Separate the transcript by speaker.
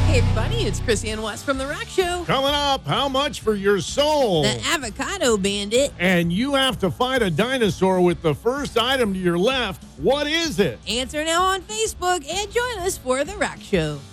Speaker 1: Hey everybody, it's Chrissy and Wes from The Rack Show.
Speaker 2: Coming up, how much for your soul?
Speaker 1: The Avocado Bandit.
Speaker 2: And you have to fight a dinosaur with the first item to your left. What is it?
Speaker 1: Answer now on Facebook and join us for The Rack Show.